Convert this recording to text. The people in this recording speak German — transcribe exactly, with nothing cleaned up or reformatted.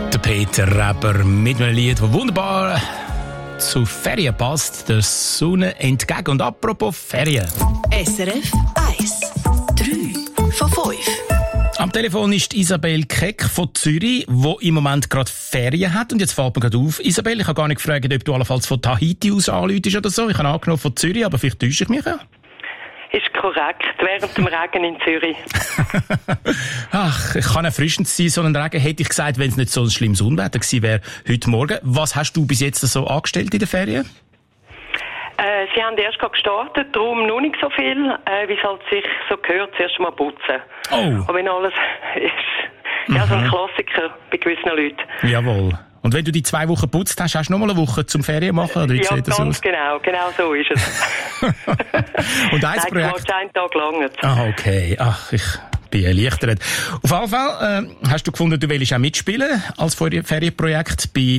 Der Peter Reber mit einem Lied, das wunderbar zu Ferien passt. Der Sonne entgegen. Und apropos Ferien. S R F eins. drei von fünf. Am Telefon ist Isabel Keck von Zürich, die im Moment gerade Ferien hat. Und jetzt fällt mir gerade auf, Isabel, ich habe gar nicht gefragt, ob du allenfalls von Tahiti aus anrufst oder so. Ich habe angenommen von Zürich, aber vielleicht täusche ich mich ja. Ist korrekt, während dem Regen in Zürich. Ach, es kann erfrischend sein, so ein Regen, hätte ich gesagt, wenn es nicht so ein schlimmes Unwetter gewesen wäre heute Morgen. Was hast du bis jetzt so angestellt in den Ferien? Äh, sie haben erst gerade gestartet, darum noch nicht so viel, äh, wie es halt sich so gehört, zuerst mal putzen. Oh. Und wenn alles ist, ja, so ein Klassiker bei gewissen Leuten. Jawohl. Und wenn du die zwei Wochen putzt hast, hast du noch mal eine Woche zum Ferien machen? Oder wie ja, sieht das ganz aus? genau, genau so ist es. Und ein Nein, Projekt... einen Tag lang. Ah, okay. Ach, ich bin erleichtert. Auf jeden Fall äh, hast du gefunden, du willst auch mitspielen als Ferienprojekt bei